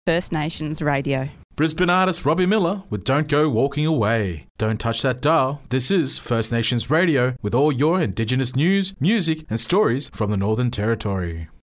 First Nations Radio. Brisbane artist Robbie Miller with Don't Go Walking Away. Don't touch that dial. This is First Nations Radio with all your Indigenous news, music and stories from the Northern Territory.